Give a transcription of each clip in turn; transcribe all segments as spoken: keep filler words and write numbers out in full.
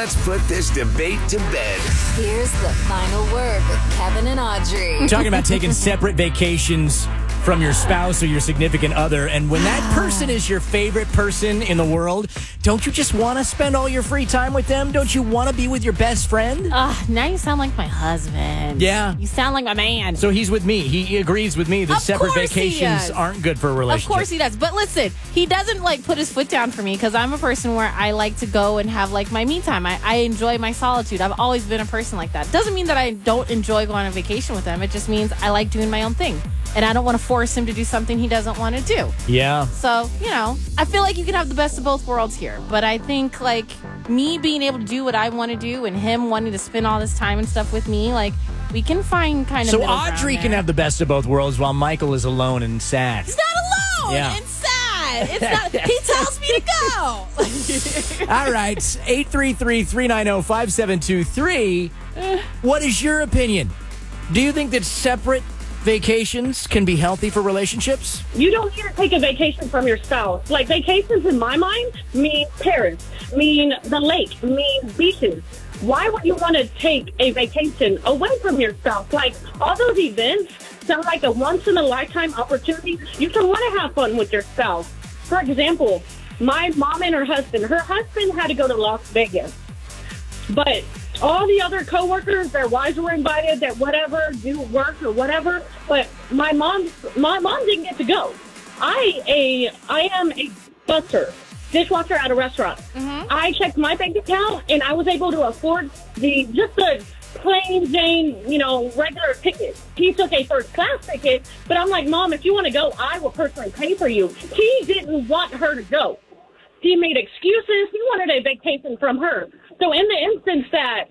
let's put this debate to bed. Here's the final word with Kevin and Audrey. We're talking about taking separate vacations from your spouse or your significant other. And when that person is your favorite person in the world, don't you just want to spend all your free time with them? Don't you want to be with your best friend? Uh, now you sound like my husband. Yeah. You sound like my man. So he's with me. He agrees with me that Of separate course he vacations does. aren't good for a relationship. Of course he does. But listen, he doesn't like put his foot down for me because I'm a person where I like to go and have like my me time. I, I enjoy my solitude. I've always been a person like that. Doesn't mean that I don't enjoy going on vacation with him. It just means I like doing my own thing. And I don't want to force him to do something he doesn't want to do. Yeah. So, you know, I feel like you can have the best of both worlds here. But I think, like, me being able to do what I want to do and him wanting to spend all this time and stuff with me, like, we can find kind of So middle Audrey ground can there. have the best of both worlds while Michael is alone and sad. He's not alone Yeah. and sad. It's not. He tells me to go. All right. eight three three, three nine zero, five seven two three. What is your opinion? Do you think that separate vacations can be healthy for relationships? You don't need to take a vacation from your spouse. Like, vacations in my mind mean Paris, mean the lake, mean beaches. Why would you want to take a vacation away from your spouse? Like, all those events sound like a once-in-a-lifetime opportunity. You can want to have fun with your spouse. For example, my mom and her husband, her husband had to go to Las Vegas. But all the other coworkers, their wives were invited, that whatever, do work or whatever. But my mom, my mom didn't get to go. I a I am a busser, dishwasher at a restaurant. Mm-hmm. I checked my bank account and I was able to afford the just the plain Jane, you know, regular ticket. He took a first class ticket, but I'm like, Mom, if you want to go, I will personally pay for you. He didn't want her to go. He made excuses. He wanted a vacation from her. So in the instance that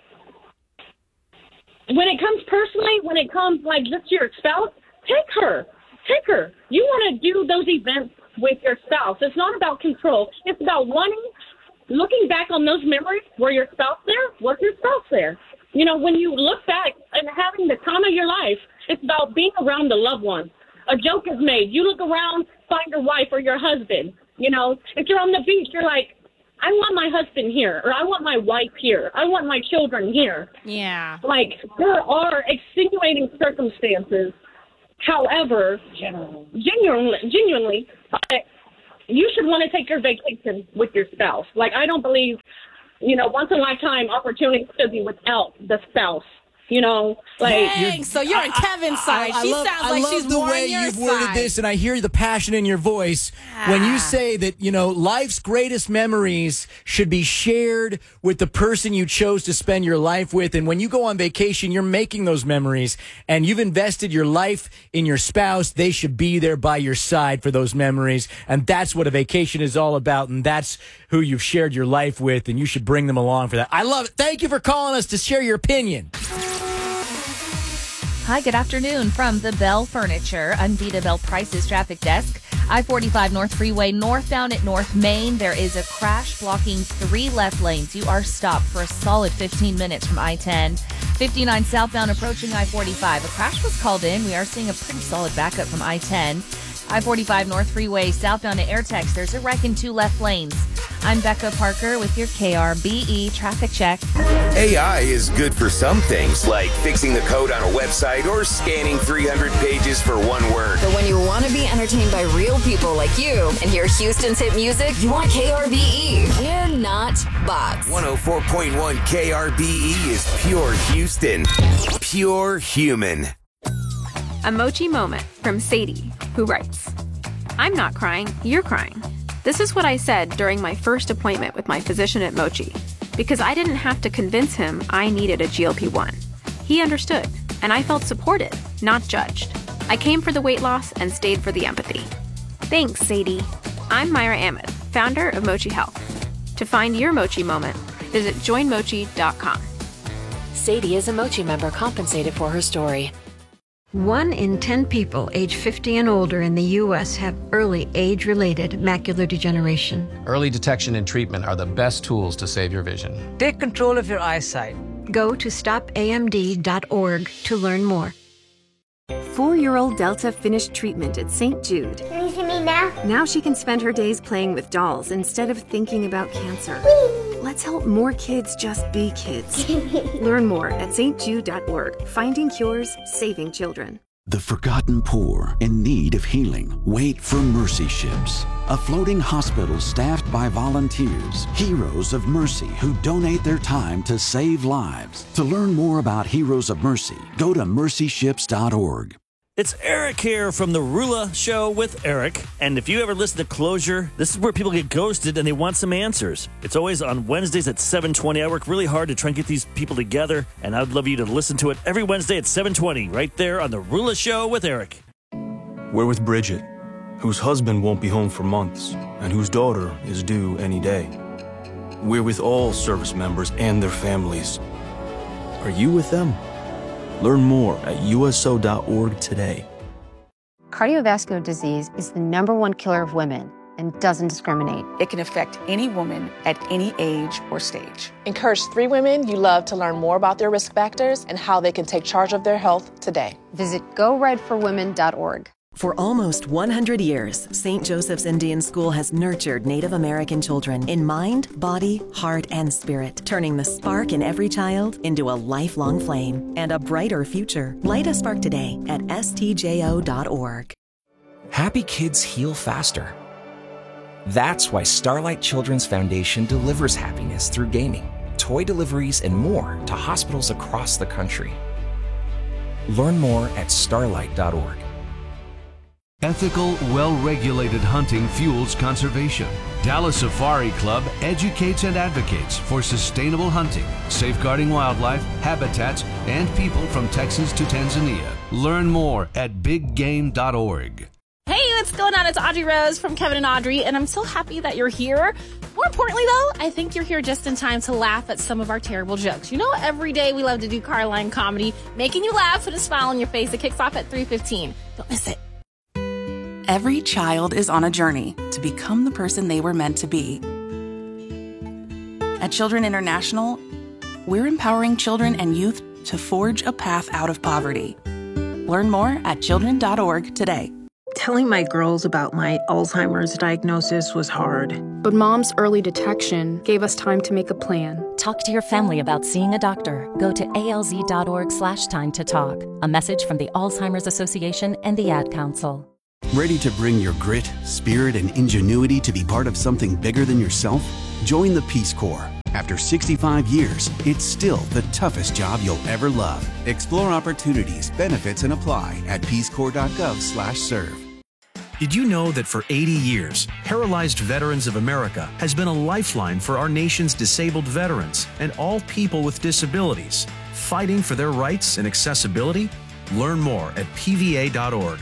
when it comes personally, when it comes like just your spouse, take her. Take her. You want to do those events with your spouse. It's not about control. It's about wanting, looking back on those memories. Were your spouse there? Was your spouse there? You know, when you look back and having the time of your life, it's about being around the loved ones. A joke is made. You look around, find your wife or your husband. You know, if you're on the beach, you're like, I want my husband here, or I want my wife here. I want my children here. Yeah. Like, there are extenuating circumstances. However, genuinely, genuinely, uh, you should want to take your vacation with your spouse. Like, I don't believe, you know, once-in-a-lifetime opportunities should be without the spouse. You know, like... Dang, so you're on Kevin's side. I she love, sounds I like love she's the more way on your you've worded side. this, and I hear the passion in your voice when you Ah. say that, you know, life's greatest memories should be shared with the person you chose to spend your life with. And when you go on vacation, you're making those memories, and you've invested your life in your spouse. They should be there by your side for those memories, and that's what a vacation is all about, and that's who you've shared your life with, and you should bring them along for that. I love it. Thank you for calling us to share your opinion. Hi, good afternoon from the Bell Furniture, Unbeatable Bell Prices Traffic Desk. I forty-five North Freeway northbound at North Main. There is a crash blocking three left lanes. You are stopped for a solid fifteen minutes from I ten. fifty-nine southbound approaching I forty-five. A crash was called in. We are seeing a pretty solid backup from I ten. I forty-five North Freeway southbound at Airtex. There's a wreck in two left lanes. I'm Becca Parker with your K R B E traffic check. A I is good for some things, like fixing the code on a website or scanning three hundred pages for one word. But when you want to be entertained by real people like you and hear Houston's hit music, you want K R B E. We're not bots. one oh four point one K R B E is pure Houston. Pure human. A Mochi moment from Sadie, who writes, I'm not crying, you're crying. This is what I said during my first appointment with my physician at Mochi, because I didn't have to convince him I needed a G L P one. He understood, and I felt supported, not judged. I came for the weight loss and stayed for the empathy. Thanks, Sadie. I'm Myra Ahmed, founder of Mochi Health. To find your Mochi moment, visit join mochi dot com. Sadie is a Mochi member compensated for her story. One in ten people age fifty and older in the U S have early age-related macular degeneration. Early detection and treatment are the best tools to save your vision. Take control of your eyesight. Go to stop A M D dot org to learn more. Four-year-old Delta finished treatment at Saint Jude. Can you see me now? Now she can spend her days playing with dolls instead of thinking about cancer. Whee! Let's help more kids just be kids. Learn more at s t jude dot org. Finding cures, saving children. The forgotten poor in need of healing wait for Mercy Ships, a floating hospital staffed by volunteers, heroes of mercy who donate their time to save lives. To learn more about Heroes of Mercy, go to mercy ships dot org. It's Eric here from The Rula Show with Eric. And if you ever listen to Closure, this is where people get ghosted and they want some answers. It's always on Wednesdays at seven twenty. I work really hard to try and get these people together, and I'd love you to listen to it every Wednesday at seven twenty, right there on The Rula Show with Eric. We're with Bridget, whose husband won't be home for months, and whose daughter is due any day. We're with all service members and their families. Are you with them? Learn more at U S O dot org today. Cardiovascular disease is the number one killer of women and doesn't discriminate. It can affect any woman at any age or stage. Encourage three women you love to learn more about their risk factors and how they can take charge of their health today. Visit go red for women dot org. For almost one hundred years, Saint Joseph's Indian School has nurtured Native American children in mind, body, heart, and spirit, turning the spark in every child into a lifelong flame and a brighter future. Light a spark today at S T J O dot org. Happy kids heal faster. That's why Starlight Children's Foundation delivers happiness through gaming, toy deliveries, and more to hospitals across the country. Learn more at starlight dot org. Ethical, well-regulated hunting fuels conservation. Dallas Safari Club educates and advocates for sustainable hunting, safeguarding wildlife, habitats, and people from Texas to Tanzania. Learn more at big game dot org. Hey, what's going on? It's Audrey Rose from Kevin and Audrey, and I'm so happy that you're here. More importantly, though, I think you're here just in time to laugh at some of our terrible jokes. You know, every day we love to do Carline comedy, making you laugh with a smile on your face. It kicks off at three fifteen. Don't miss it. Every child is on a journey to become the person they were meant to be. At Children International, we're empowering children and youth to forge a path out of poverty. Learn more at children dot org today. Telling my girls about my Alzheimer's diagnosis was hard. But Mom's early detection gave us time to make a plan. Talk to your family about seeing a doctor. Go to A L Z dot org slash time to talk. A message from the Alzheimer's Association and the Ad Council. Ready to bring your grit, spirit, and ingenuity to be part of something bigger than yourself? Join the Peace Corps. After sixty-five years, it's still the toughest job you'll ever love. Explore opportunities, benefits, and apply at peace corps dot gov slash serve. Did you know that for eighty years, Paralyzed Veterans of America has been a lifeline for our nation's disabled veterans and all people with disabilities, fighting for their rights and accessibility? Learn more at P V A dot org.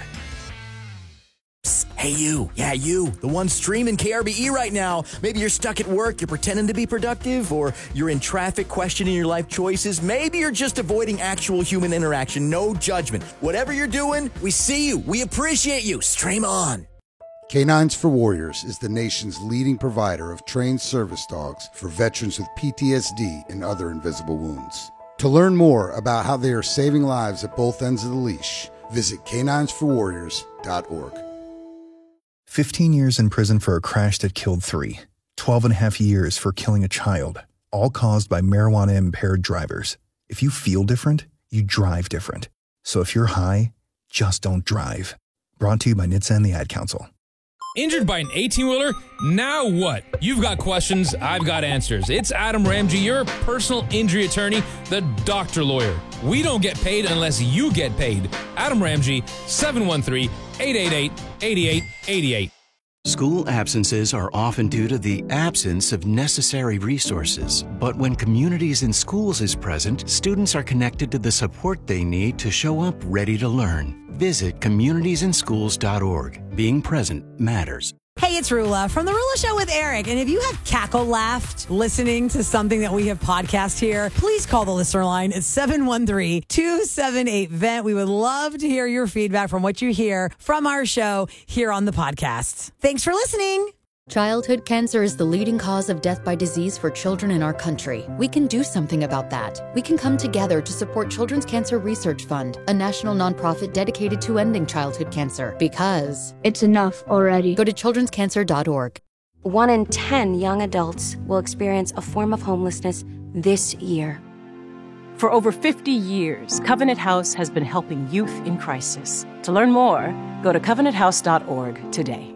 Hey, you. Yeah, you. The one streaming K R B E right now. Maybe you're stuck at work, you're pretending to be productive, or you're in traffic questioning your life choices. Maybe you're just avoiding actual human interaction. No judgment. Whatever you're doing, we see you. We appreciate you. Stream on. Canines for Warriors is the nation's leading provider of trained service dogs for veterans with P T S D and other invisible wounds. To learn more about how they are saving lives at both ends of the leash, visit canines for warriors dot org. fifteen years in prison for a crash that killed three. twelve and a half years for killing a child, all caused by marijuana-impaired drivers. If you feel different, you drive different. So if you're high, just don't drive. Brought to you by N H T S A and the Ad Council. Injured by an eighteen-wheeler? Now what? You've got questions, I've got answers. It's Adam Ramsey, your personal injury attorney, the doctor lawyer. We don't get paid unless you get paid. Adam Ramsey, seven one three, eight eight eight, eight eight eight eight. School absences are often due to the absence of necessary resources. But when Communities in Schools is present, students are connected to the support they need to show up ready to learn. Visit communities in schools dot org. Being present matters. Hey, it's Rula from The Rula Show with Eric. And if you have cackle laughed listening to something that we have podcast here, please call the listener line at seven one three, two seven eight, V E N T. We would love to hear your feedback from what you hear from our show here on the podcast. Thanks for listening. Childhood cancer is the leading cause of death by disease for children in our country. We can do something about that. We can come together to support Children's Cancer Research Fund, a national nonprofit dedicated to ending childhood cancer. Because it's enough already. Go to children's cancer dot org. One in ten young adults will experience a form of homelessness this year. For over fifty years, Covenant House has been helping youth in crisis. To learn more, go to covenant house dot org today.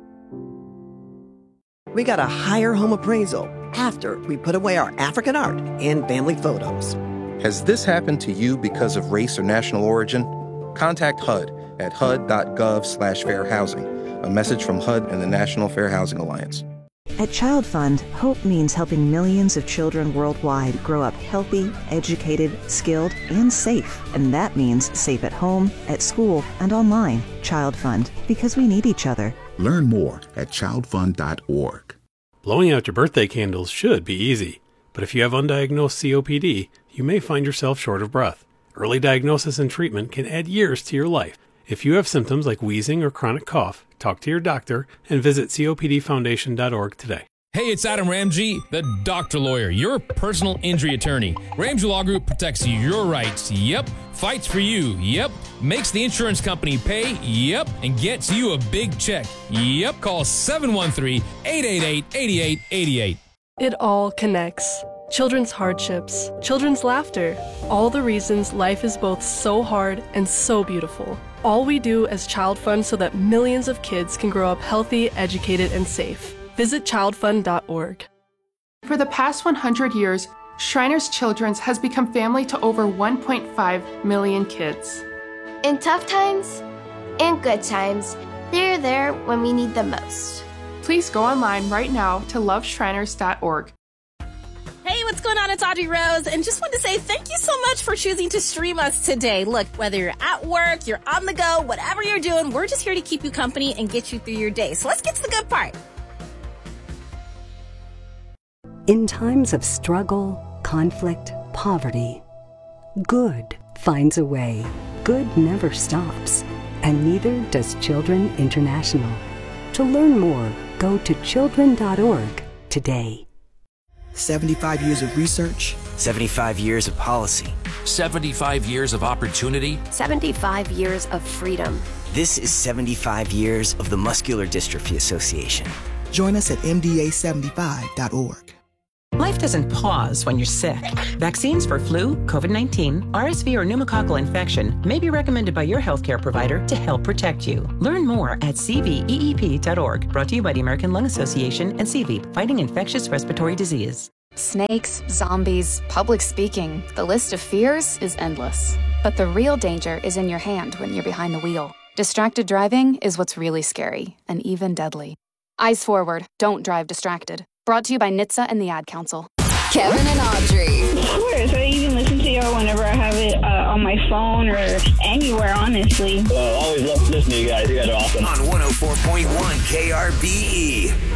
We got a higher home appraisal after we put away our African art and family photos. Has this happened to you because of race or national origin? Contact H U D at H U D dot gov slash fair housing. A message from H U D and the National Fair Housing Alliance. At Child Fund, hope means helping millions of children worldwide grow up healthy, educated, skilled, and safe. And that means safe at home, at school, and online. Child Fund, because we need each other. Learn more at child fund dot org. Blowing out your birthday candles should be easy, but if you have undiagnosed C O P D, you may find yourself short of breath. Early diagnosis and treatment can add years to your life. If you have symptoms like wheezing or chronic cough, talk to your doctor and visit C O P D foundation dot org today. Hey, it's Adam Ramsey, the doctor lawyer, your personal injury attorney. Ramsey Law Group protects your rights, yep. Fights for you, yep. Makes the insurance company pay, yep. And gets you a big check, yep. Call seven one three, eight eight eight, eight eight eight eight. It all connects. Children's hardships, children's laughter, all the reasons life is both so hard and so beautiful. All we do as Child Fund so that millions of kids can grow up healthy, educated, and safe. Visit child fund dot org. For the past one hundred years, Shriners Children's has become family to over one point five million kids. In tough times and good times, they're there when we need them most. Please go online right now to love shriners dot org. Hey, what's going on? It's Audrey Rose, and just want to say thank you so much for choosing to stream us today. Look, whether you're at work, you're on the go, whatever you're doing, we're just here to keep you company and get you through your day. So let's get to the good part. In times of struggle, conflict, poverty, good finds a way. Good never stops, and neither does Children International. To learn more, go to children dot org today. seventy-five years of research. seventy-five years of policy. seventy-five years of opportunity. seventy-five years of freedom. This is seventy-five years of the Muscular Dystrophy Association. Join us at M D A seventy-five dot org. Life doesn't pause when you're sick. Vaccines for flu, COVID nineteen, R S V, or pneumococcal infection may be recommended by your healthcare provider to help protect you. Learn more at c v e e p dot org. Brought to you by the American Lung Association and C V E P, fighting infectious respiratory disease. Snakes, zombies, public speaking. The list of fears is endless. But the real danger is in your hand when you're behind the wheel. Distracted driving is what's really scary and even deadly. Eyes forward. Don't drive distracted. Brought to you by N H T S A and the Ad Council. Kevin and Audrey. Of course. I even listen to y'all whenever I have it uh, on my phone or anywhere, honestly. Well, always love listening to you guys. You guys are awesome. On one oh four point one K R B E.